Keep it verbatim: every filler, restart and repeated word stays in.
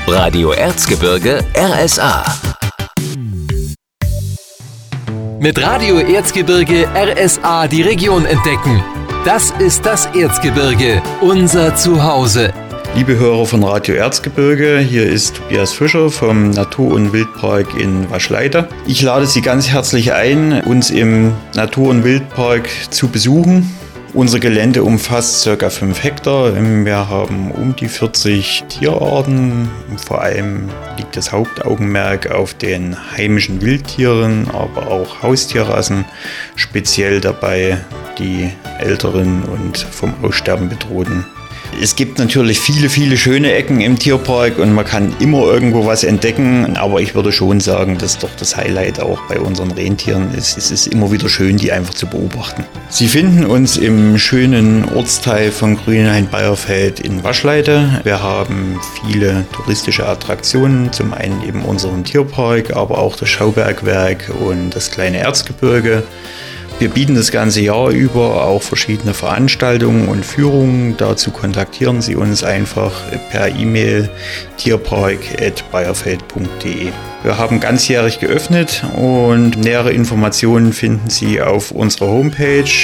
Radio Erzgebirge R S A. Mit Radio Erzgebirge R S A die Region entdecken. Das ist das Erzgebirge, unser Zuhause. Liebe Hörer von Radio Erzgebirge, hier ist Tobias Fischer vom Natur- und Wildpark in Waschleide. Ich lade Sie ganz herzlich ein, uns im Natur- und Wildpark zu besuchen. Unser Gelände umfasst ca. fünf Hektar. Wir haben um die vierzig Tierarten. Vor allem liegt das Hauptaugenmerk auf den heimischen Wildtieren, aber auch Haustierrassen. Speziell dabei die älteren und vom Aussterben bedrohten. Es gibt natürlich viele, viele schöne Ecken im Tierpark und man kann immer irgendwo was entdecken. Aber ich würde schon sagen, dass doch das Highlight auch bei unseren Rentieren ist. Es ist immer wieder schön, die einfach zu beobachten. Sie finden uns im schönen Ortsteil von Grünhain-Beierfeld in Waschleide. Wir haben viele touristische Attraktionen, zum einen eben unseren Tierpark, aber auch das Schaubergwerk und das kleine Erzgebirge. Wir bieten das ganze Jahr über auch verschiedene Veranstaltungen und Führungen. Dazu kontaktieren Sie uns einfach per E-Mail tierpark at beierfeld punkt de. Wir haben ganzjährig geöffnet und nähere Informationen finden Sie auf unserer Homepage